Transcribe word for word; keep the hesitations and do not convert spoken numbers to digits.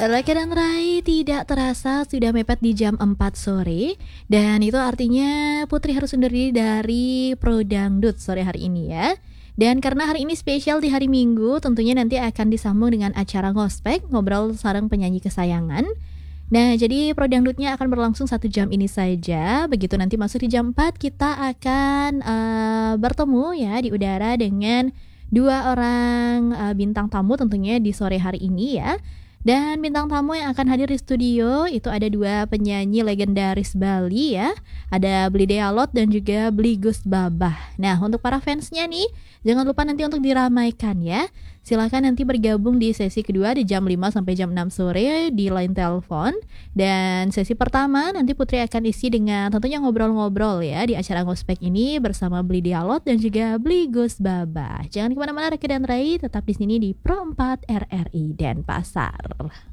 Raka dan Rai tidak terasa sudah mepet di jam empat sore. Dan itu artinya Putri harus undur diri dari Pro Dangdut sore hari ini ya. Dan karena hari ini spesial di hari Minggu, tentunya nanti akan disambung dengan acara ngospek, ngobrol sareng penyanyi kesayangan. Nah, jadi Pro Dangdutnya akan berlangsung satu jam ini saja. Begitu nanti masuk di jam empat, kita akan uh, bertemu ya di udara dengan dua orang uh, bintang tamu tentunya di sore hari ini ya. Dan bintang tamu yang akan hadir di studio itu ada dua penyanyi legendaris Bali ya. Ada Bli Dealot dan juga Bli Gus Babah. Nah, untuk para fansnya nih, jangan lupa nanti untuk diramaikan ya. Silakan nanti bergabung di sesi kedua di jam lima sampai jam enam sore di line telepon. Dan sesi pertama nanti Putri akan isi dengan tentunya ngobrol-ngobrol ya di acara ngospek ini bersama Bli Dealot dan juga Bli Gus Babah. Jangan kemana-mana Raka dan Rai, tetap di sini di Pro empat R R I Denpasar.